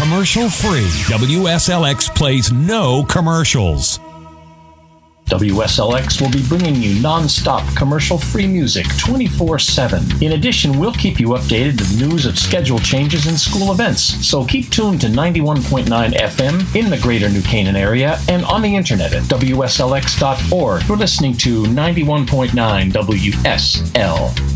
commercial-free. WSLX plays no commercials. WSLX will be bringing you non-stop commercial-free music 24/7. In addition, we'll keep you updated with news of schedule changes and school events. So keep tuned to 91.9 FM in the greater New Canaan area and on the internet at WSLX.org. You're listening to 91.9 WSL.